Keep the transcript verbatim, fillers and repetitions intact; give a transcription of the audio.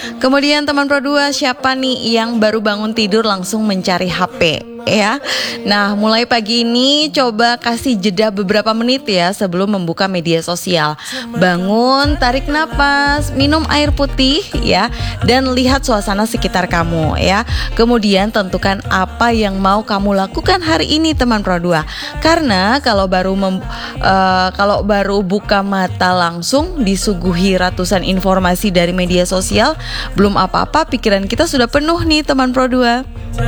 Kemudian teman Pro dua, siapa nih yang baru bangun tidur langsung mencari H P? Ya, nah mulai pagi ini coba kasih jeda beberapa menit ya sebelum membuka media sosial. Bangun, tarik napas, minum air putih ya, dan lihat suasana sekitar kamu ya. Kemudian tentukan apa yang mau kamu lakukan hari ini teman Pro dua. Karena kalau baru mem, uh, kalau baru buka mata langsung disuguhi ratusan informasi dari media sosial, belum apa-apa pikiran kita sudah penuh nih teman Pro dua.